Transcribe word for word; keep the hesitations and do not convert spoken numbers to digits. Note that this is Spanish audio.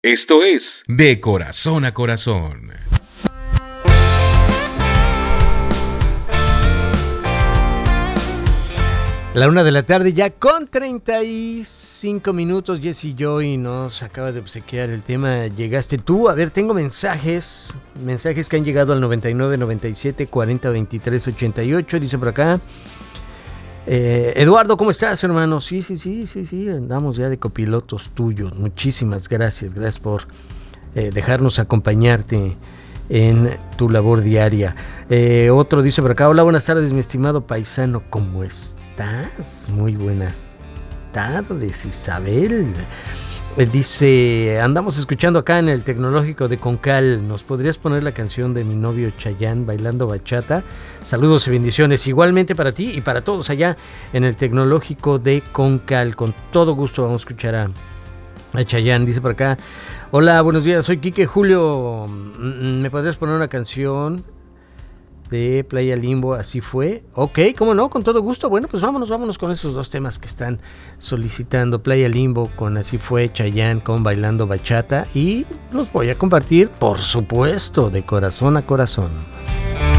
Esto es De Corazón a Corazón. La una de la tarde ya con treinta y cinco minutos. Jessy Joy nos acaba de obsequiar el tema Llegaste tú. A ver, tengo mensajes, mensajes que han llegado al noventa y nueve, noventa y siete, cuarenta, veintitrés, ochenta y ocho. Dice por acá, eh, Eduardo, ¿cómo estás, hermano? Sí, sí, sí, sí, sí, andamos ya de copilotos tuyos. Muchísimas gracias, gracias por eh, dejarnos acompañarte en tu labor diaria. Eh, otro dice por acá, hola, buenas tardes, mi estimado paisano, ¿cómo estás? Muy buenas tardes, Isabel. Eh, dice, andamos escuchando acá en el Tecnológico de Concal, ¿nos podrías poner la canción de mi novio Chayán bailando bachata? Saludos y bendiciones, igualmente para ti y para todos allá en el Tecnológico de Concal. Con todo gusto vamos a escuchar a A Chayán. Dice por acá, hola, buenos días, soy Quique Julio, ¿me podrías poner una canción de Playa Limbo, Así Fue? Ok, cómo no, con todo gusto. Bueno, pues vámonos, vámonos con esos dos temas que están solicitando, Playa Limbo con Así Fue, Chayán con Bailando Bachata, y los voy a compartir, por supuesto, de corazón a corazón.